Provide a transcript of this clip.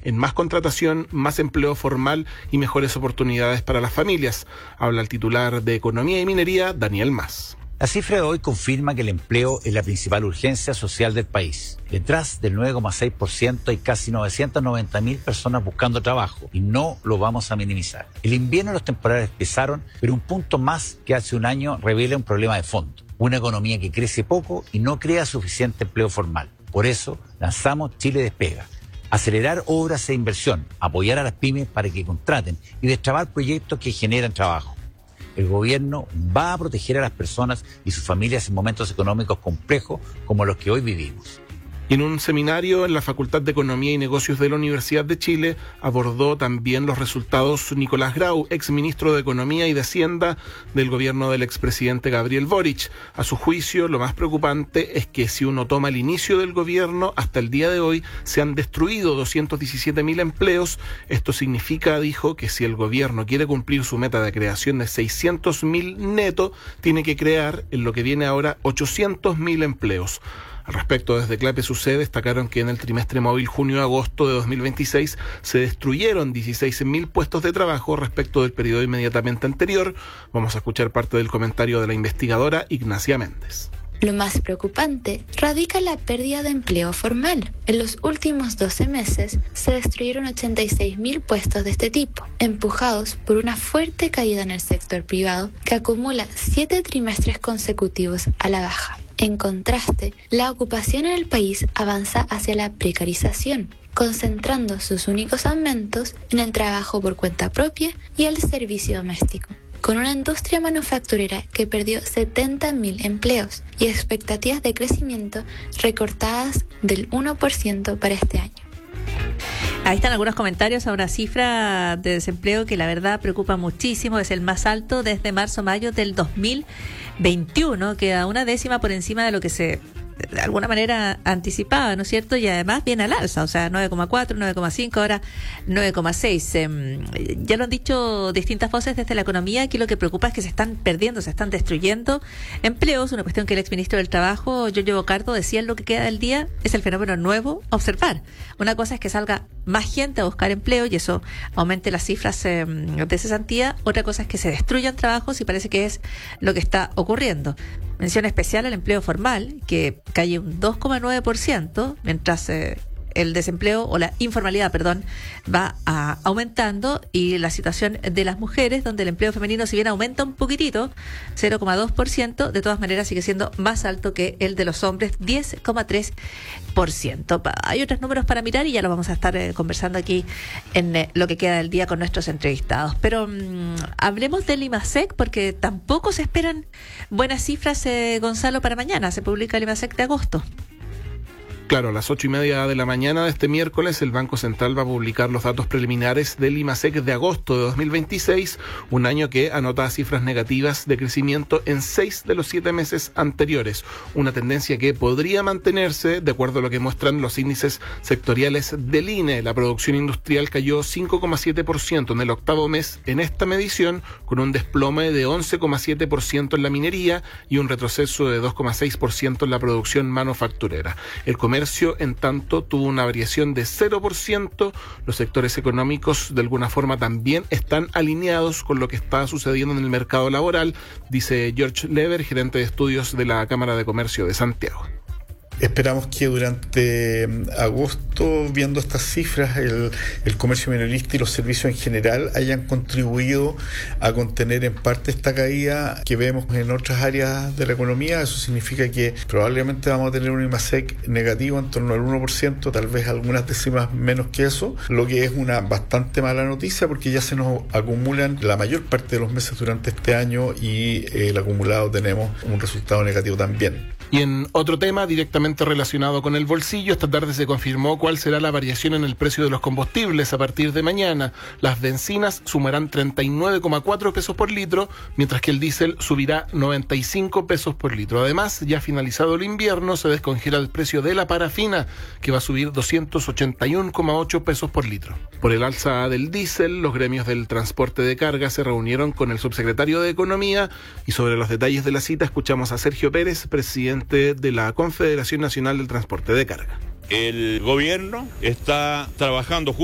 en más contratación, más empleo formal y mejores oportunidades para las familias. Habla el titular de Economía y Minería, Daniel Mas. La cifra de hoy confirma que el empleo es la principal urgencia social del país. Detrás del 9,6% hay casi 990.000 personas buscando trabajo y no lo vamos a minimizar. El invierno y los temporales pesaron, pero un punto más que hace un año revela un problema de fondo. Una economía que crece poco y no crea suficiente empleo formal. Por eso lanzamos Chile Despega. Acelerar obras e inversión, apoyar a las pymes para que contraten y destrabar proyectos que generan trabajo. El gobierno va a proteger a las personas y sus familias en momentos económicos complejos como los que hoy vivimos. Y en un seminario en la Facultad de Economía y Negocios de la Universidad de Chile abordó también los resultados Nicolás Grau, exministro de Economía y de Hacienda del gobierno del expresidente Gabriel Boric. A su juicio, lo más preocupante es que si uno toma el inicio del gobierno hasta el día de hoy, se han destruido 217.000 empleos. Esto significa, dijo, que si el gobierno quiere cumplir su meta de creación de 600.000 neto, tiene que crear en lo que viene ahora 800.000 empleos. Al respecto, desde CLAPES UC destacaron que en el trimestre móvil junio-agosto de 2026 se destruyeron 16.000 puestos de trabajo respecto del periodo inmediatamente anterior. Vamos a escuchar parte del comentario de la investigadora Ignacia Méndez. Lo más preocupante radica en la pérdida de empleo formal. En los últimos 12 meses se destruyeron 86.000 puestos de este tipo, empujados por una fuerte caída en el sector privado que acumula 7 trimestres consecutivos a la baja. En contraste, la ocupación en el país avanza hacia la precarización, concentrando sus únicos aumentos en el trabajo por cuenta propia y el servicio doméstico, con una industria manufacturera que perdió 70.000 empleos y expectativas de crecimiento recortadas del 1% para este año. Ahí están algunos comentarios a una cifra de desempleo que la verdad preocupa muchísimo. Es el más alto desde marzo-mayo del 2021, queda una décima por encima de lo que se de alguna manera anticipaba, ¿no es cierto? Y además viene al alza, o sea, 9,4, 9,5, ahora 9,6. Ya lo han dicho distintas voces desde la economía, aquí lo que preocupa es que se están perdiendo, se están destruyendo empleos, una cuestión que el exministro del Trabajo, Giorgio Bocardo, decía en lo que queda del día, es el fenómeno nuevo a observar. Una cosa es que salga más gente a buscar empleo y eso aumente las cifras de cesantía, otra cosa es que se destruyan trabajos y parece que es lo que está ocurriendo. Mención especial al empleo formal, que cae un 2,9%, mientras el desempleo o la informalidad, va aumentando, y la situación de las mujeres, donde el empleo femenino, si bien aumenta un poquitito, 0,2%, de todas maneras sigue siendo más alto que el de los hombres, 10,3%. Hay otros números para mirar y ya lo vamos a estar conversando aquí en lo que queda del día con nuestros entrevistados. Pero hablemos del IMASEC, porque tampoco se esperan buenas cifras, Gonzalo, para mañana. Se publica el IMASEC de agosto. Claro, a las 8:30 de la mañana de este miércoles el Banco Central va a publicar los datos preliminares del IMASEC de agosto de 2026, un año que anota cifras negativas de crecimiento en 6 de los 7 meses anteriores, una tendencia que podría mantenerse de acuerdo a lo que muestran los índices sectoriales del INE. La producción industrial cayó 5,7% en el octavo mes en esta medición, con un desplome de 11,7% en la minería y un retroceso de 2,6% en la producción manufacturera. El comercio, en tanto, tuvo una variación de 0%. Los sectores económicos, de alguna forma, también están alineados con lo que está sucediendo en el mercado laboral, dice George Lever, gerente de estudios de la Cámara de Comercio de Santiago. Esperamos que durante agosto, viendo estas cifras, el comercio minorista y los servicios en general hayan contribuido a contener en parte esta caída que vemos en otras áreas de la economía. Eso significa que probablemente vamos a tener un IMASEC negativo en torno al 1%, tal vez algunas décimas menos que eso, lo que es una bastante mala noticia porque ya se nos acumulan la mayor parte de los meses durante este año y el acumulado tenemos un resultado negativo también. Y en otro tema directamente relacionado con el bolsillo, esta tarde se confirmó cuál será la variación en el precio de los combustibles a partir de mañana. Las bencinas sumarán 39,4 pesos por litro, mientras que el diésel subirá 95 pesos por litro. Además, ya finalizado el invierno, se descongela el precio de la parafina, que va a subir 281,8 pesos por litro. Por el alza del diésel, los gremios del transporte de carga se reunieron con el subsecretario de Economía y sobre los detalles de la cita escuchamos a Sergio Pérez, presidente de la Confederación Nacional del Transporte de Carga. El gobierno está trabajando